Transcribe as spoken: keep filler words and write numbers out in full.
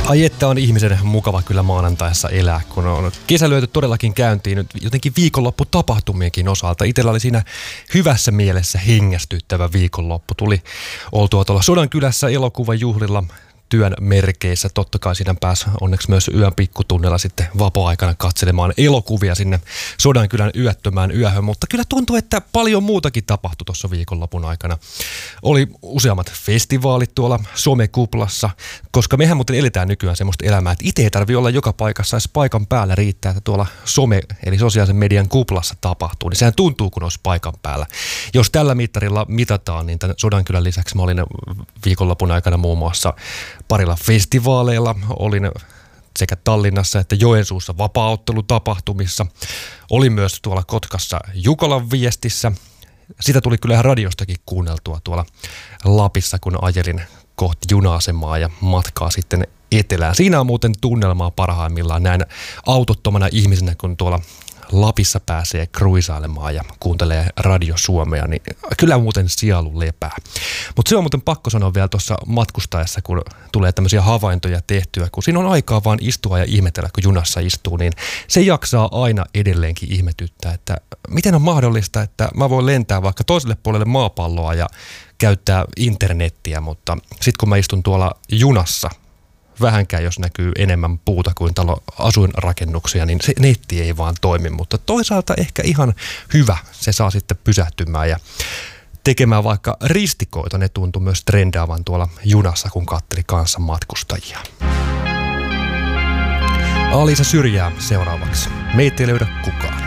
Ai että on ihmisen mukava kyllä maanantaissa elää, kun on kesä lyöty todellakin käyntiin nyt jotenkin viikonlopputapahtumienkin osalta. Itsellä oli siinä hyvässä mielessä hengästyttävä viikonloppu. Tuli oltua tuolla Sodankylässä elokuvan juhlilla työn merkeissä. Totta kai siinä pääsi onneksi myös yön pikkutunnella sitten vapaa-aikana katselemaan elokuvia sinne Sodankylän yöttömään yöhön, mutta kyllä tuntuu, että paljon muutakin tapahtui tuossa viikonlopun aikana. Oli useammat festivaalit tuolla somekuplassa, koska mehän muuten eletään nykyään semmoista elämää, että itse ei tarvitse olla joka paikassa, edes paikan päällä riittää, että tuolla some, eli sosiaalisen median kuplassa tapahtuu, niin sehän tuntuu, kun olisi paikan päällä. Jos tällä mittarilla mitataan, niin tämän Sodankylän lisäksi mä olin viikonlopun aikana muun muassa parilla festivaaleilla, olin sekä Tallinnassa että Joensuussa vapaa-ottelutapahtumissa. Olin myös tuolla Kotkassa Jukolan viestissä. Sitä tuli kyllä radiostakin kuunneltua tuolla Lapissa, kun ajelin kohti juna-asemaa ja matkaa sitten etelään. Siinä on muuten tunnelmaa parhaimmillaan näin autottomana ihmisenä, kun tuolla Lapissa pääsee kruisailemaan ja kuuntelee Radio Suomea, niin kyllä muuten sielu lepää. Mutta se on muuten pakko sanoa vielä tuossa matkustaessa, kun tulee tämmöisiä havaintoja tehtyä, kun siinä on aikaa vaan istua ja ihmetellä, kun junassa istuu, niin se jaksaa aina edelleenkin ihmetyttää, että miten on mahdollista, että mä voin lentää vaikka toiselle puolelle maapalloa ja käyttää internettiä, mutta sitten kun mä istun tuolla junassa, vähänkään jos näkyy enemmän puuta kuin talo asuinrakennuksia, niin se netti ei vaan toimi, mutta toisaalta ehkä ihan hyvä, se saa sitten pysähtymään ja tekemään vaikka ristikoita, ne tuntui myös trendaavan tuolla junassa, kun katteli kanssa matkustajia. Alisa Syrjää seuraavaksi. Meitä ei löydä kukaan.